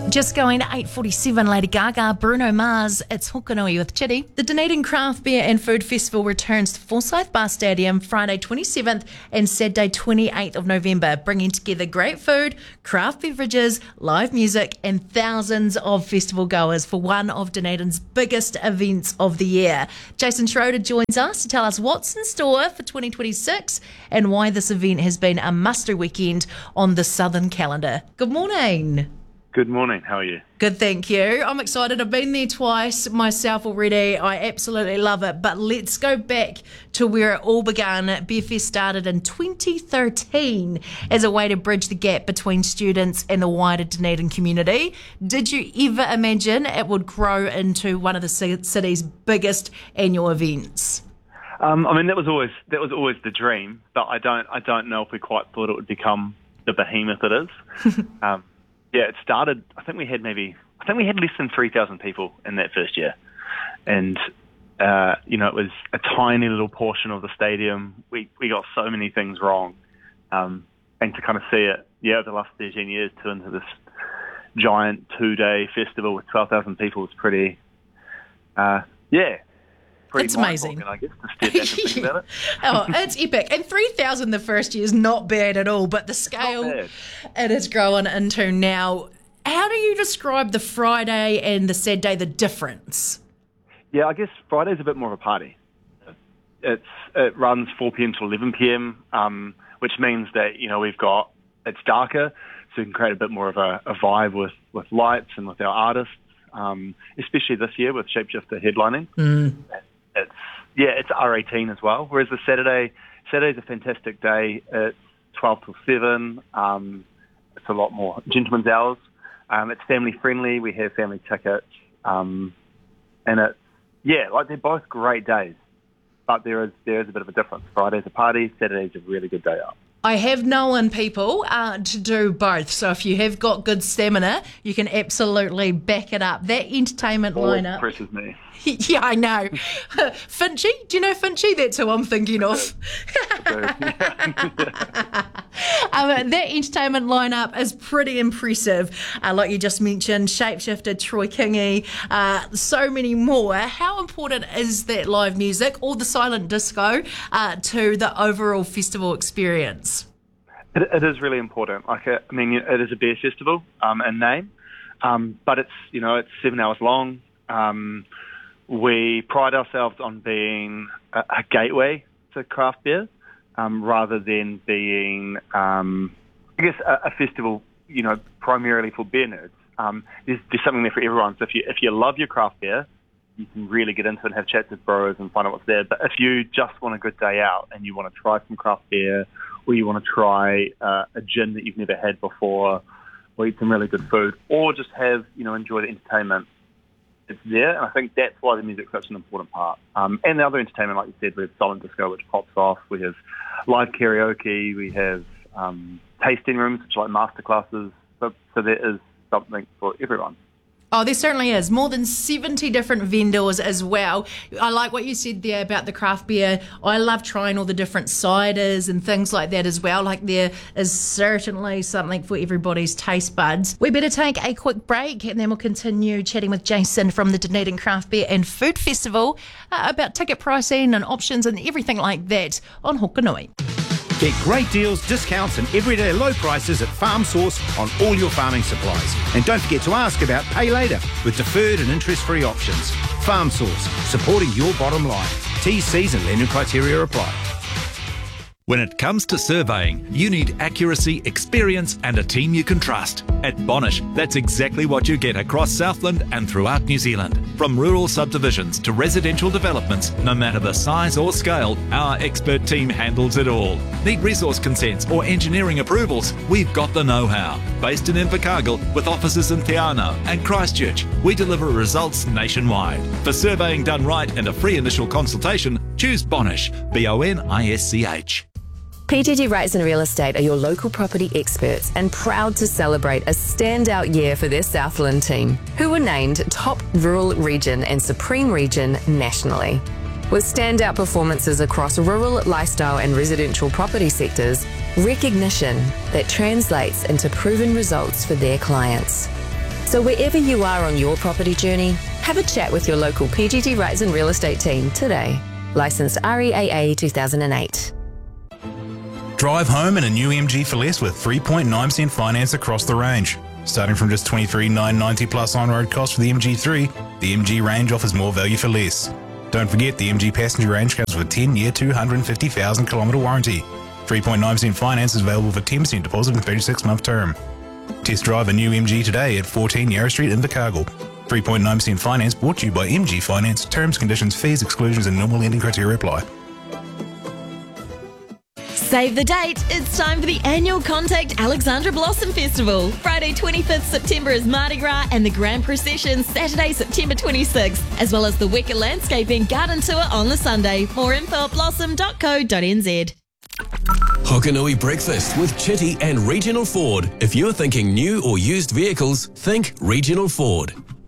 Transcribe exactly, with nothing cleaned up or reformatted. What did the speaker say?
Just going to eight forty-seven, Lady Gaga, Bruno Mars, it's Hokanui with Chitty. The Dunedin Craft Beer and Food Festival returns to Forsyth Bar Stadium Friday twenty-seventh and Saturday twenty-eighth of November, bringing together great food, craft beverages, live music and thousands of festival goers for one of Dunedin's biggest events of the year. Jason Schroeder joins us to tell us what's in store for twenty twenty-six and why this event has been a muster weekend on the southern calendar. Good morning. Good morning, how are you? Good, thank you. I'm excited. I've been there twice myself already. I absolutely love it. But let's go back to where it all began. Beerfest started in twenty thirteen as a way to bridge the gap between students and the wider Dunedin community. Did you ever imagine it would grow into one of the city's biggest annual events? Um, I mean, that was always that was always the dream, but I don't I don't know if we quite thought it would become the behemoth it is. um, Yeah, it started, I think we had maybe, I think we had less than three thousand people in that first year. And, uh, you know, it was a tiny little portion of the stadium. We we got so many things wrong. Um, and to kind of see it, yeah, over the last thirteen years turn into this giant two-day festival with twelve thousand people was pretty, uh, yeah. Pretty it's amazing. I guess, to step back and think about it. Oh, it's epic. And three thousand the first year is not bad at all, but the scale it is growing into now. How do you describe the Friday and the Saturday, the difference? Yeah, I guess Friday's a bit more of a party. It's It runs four p.m. to eleven p.m., um, which means that, you know, we've got, it's darker, so we can create a bit more of a, a vibe with, with lights and with our artists, um, especially this year with Shapeshifter headlining. Mm. It's yeah, it's R eighteen as well. Whereas the Saturday, Saturday's a fantastic day. It's twelve till seven. Um, it's a lot more gentlemen's hours. Um, it's family friendly. We have family tickets, um, and it's yeah, like they're both great days. But there is there is a bit of a difference. Friday's a party. Saturday's a really good day out. I have known people uh, to do both. So if you have got good stamina, you can absolutely back it up. That entertainment Oh, lineup. impresses me. Yeah, I know. Finchy? Do you know Finchy? That's who I'm thinking of. um, that entertainment lineup is pretty impressive. Uh, like you just mentioned, Shapeshifter, Troy Kingi, uh, so many more. How important is that live music or the silent disco uh, to the overall festival experience? It, it is really important. Like, I mean, it is a beer festival um, in name, um, but it's you know it's seven hours long. Um, We pride ourselves on being a, a gateway to craft beer, um, rather than being, um, I guess, a, a festival, you know, primarily for beer nerds. Um, there's, there's something there for everyone. So if you if you love your craft beer, you can really get into it and have chats with bros and find out what's there. But if you just want a good day out and you want to try some craft beer, or you want to try uh, a gin that you've never had before, or eat some really good food, or just have, you know, enjoy the entertainment, it's there, and I think that's why the music's such an important part. Um, and the other entertainment, like you said, we have silent disco, which pops off. We have live karaoke. We have um, tasting rooms, which are like masterclasses. So, so there is something for everyone. Oh, there certainly is. More than seventy different vendors as well. I like what you said there about the craft beer. I love trying all the different ciders and things like that as well. Like there is certainly something for everybody's taste buds. We better take a quick break and then we'll continue chatting with Jason from the Dunedin Craft Beer and Food Festival uh, about ticket pricing and options and everything like that on Hokanui. Get great deals, discounts and everyday low prices at Farm Source on all your farming supplies. And don't forget to ask about Pay Later with deferred and interest-free options. Farm Source, supporting your bottom line. T Cs and lending criteria apply. When it comes to surveying, you need accuracy, experience and a team you can trust. At Bonish, that's exactly what you get across Southland and throughout New Zealand. From rural subdivisions to residential developments, no matter the size or scale, our expert team handles it all. Need resource consents or engineering approvals? We've got the know-how. Based in Invercargill with offices in Te Anau and Christchurch, we deliver results nationwide. For surveying done right and a free initial consultation, choose Bonish, B O N I S C H. P G G Rights and Real Estate are your local property experts and proud to celebrate a standout year for their Southland team, who were named Top Rural Region and Supreme Region nationally. With standout performances across rural, lifestyle and residential property sectors, recognition that translates into proven results for their clients. So wherever you are on your property journey, have a chat with your local P G T Wrights and Real Estate team today. Licensed R E A A two thousand eight. Drive home in a new M G for less with three point nine percent finance across the range. Starting from just twenty-three thousand nine hundred ninety plus on-road costs for the M G three, the M G range offers more value for less. Don't forget the M G passenger range comes with a ten-year, two hundred fifty thousand kilometre warranty. three point nine percent finance is available for ten percent deposit and thirty-six month term. Test drive a new M G today at fourteen Yarra Street, Invercargill. three point nine percent finance brought to you by M G Finance. Terms, conditions, fees, exclusions and normal lending criteria apply. Save the date. It's time for the annual Contact Alexandra Blossom Festival. Friday twenty-fifth September is Mardi Gras and the Grand Procession Saturday September twenty-sixth, as well as the Wicker Landscaping Garden Tour on the Sunday. More info at blossom dot co dot n z. Hokanui Breakfast with Chitty and Regional Ford. If you're thinking new or used vehicles, think Regional Ford.